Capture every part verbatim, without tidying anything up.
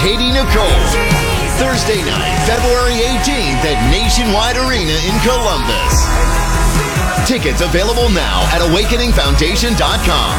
Katie Nicole. Thursday night, February eighteenth at Nationwide Arena in Columbus. Tickets available now at awakening foundation dot com.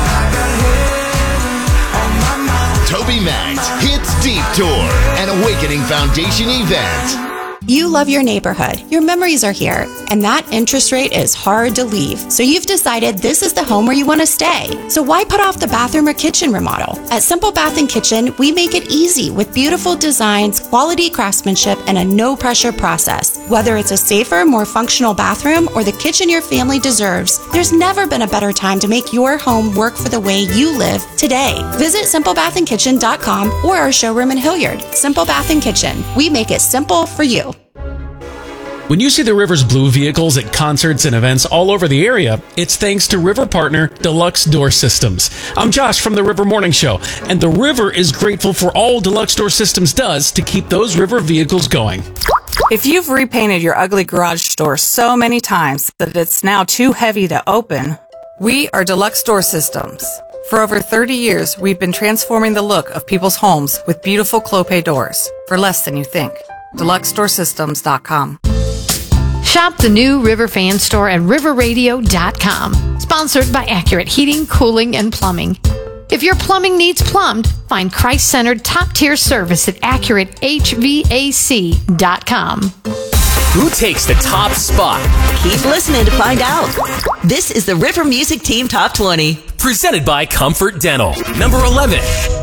TobyMac Hits Deep Tour, an Awakening Foundation event. You love your neighborhood. Your memories are here, and that interest rate is hard to leave. So you've decided this is the home where you want to stay. So why put off the bathroom or kitchen remodel? At Simple Bath and Kitchen, we make it easy with beautiful designs, quality craftsmanship, and a no-pressure process. Whether it's a safer, more functional bathroom or the kitchen your family deserves, there's never been a better time to make your home work for the way you live today. Visit simple bath and kitchen dot com or our showroom in Hilliard. Simple Bath and Kitchen. We make it simple for you. When you see the River's blue vehicles at concerts and events all over the area, it's thanks to River partner Deluxe Door Systems. I'm Josh from the River Morning Show, and the River is grateful for all Deluxe Door Systems does to keep those River vehicles going. If you've repainted your ugly garage door so many times that it's now too heavy to open, we are Deluxe Door Systems. For over thirty years, we've been transforming the look of people's homes with beautiful Clopay doors for less than you think. deluxe door systems dot com. Shop the new River Fan Store at river radio dot com. Sponsored by Accurate Heating, Cooling, and Plumbing. If your plumbing needs plumbed, find Christ-centered top-tier service at accurate h v a c dot com. Who takes the top spot? Keep listening to find out. This is the River Music Team Top twenty. Presented by Comfort Dental. Number eleven.